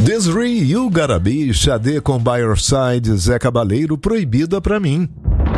Desiree, You Gotta Be, Xadê com By Your Side, Zé Cabaleiro, Proibida Pra Mim.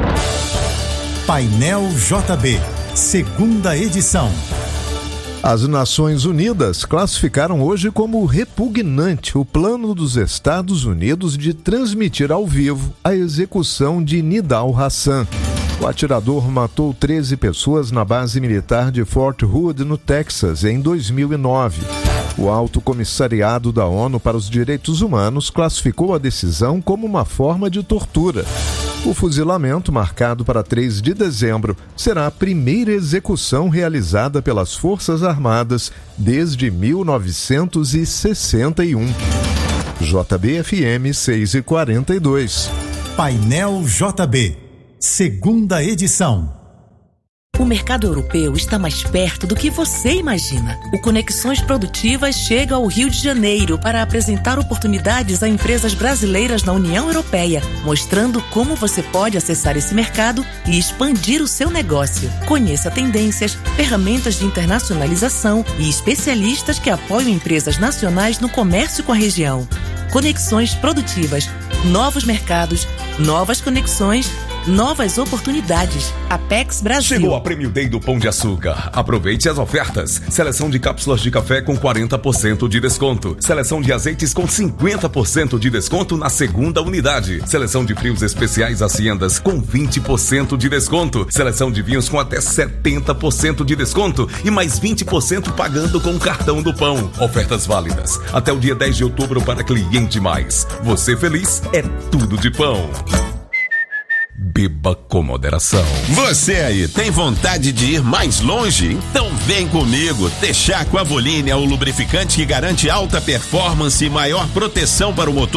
Painel JB, segunda edição. As Nações Unidas classificaram hoje como repugnante o plano dos Estados Unidos de transmitir ao vivo a execução de Nidal Hasan. O atirador matou 13 pessoas na base militar de Fort Hood, no Texas, em 2009. O Alto Comissariado da ONU para os Direitos Humanos classificou a decisão como uma forma de tortura. O fuzilamento, marcado para 3 de dezembro, será a primeira execução realizada pelas Forças Armadas desde 1961. JB-FM 6h42. Painel JB, segunda edição. O mercado europeu está mais perto do que você imagina. O Conexões Produtivas chega ao Rio de Janeiro para apresentar oportunidades a empresas brasileiras na União Europeia, mostrando como você pode acessar esse mercado e expandir o seu negócio. Conheça tendências, ferramentas de internacionalização e especialistas que apoiam empresas nacionais no comércio com a região. Conexões Produtivas. Novos mercados, novas conexões, novas oportunidades. Apex Brasil. Chegou a Prêmio Day do Pão de Açúcar. Aproveite as ofertas. Seleção de cápsulas de café com 40% de desconto. Seleção de azeites com 50% de desconto na segunda unidade. Seleção de frios especiais Haciendas com 20% de desconto. Seleção de vinhos com até 70% de desconto e mais 20% pagando com o cartão do Pão. Ofertas válidas até o dia 10 de outubro para cliente mais. Você feliz é tudo de pão. Beba com moderação. Você aí tem vontade de ir mais longe? Então vem comigo. Texaco Avoline é o lubrificante que garante alta performance e maior proteção para o motor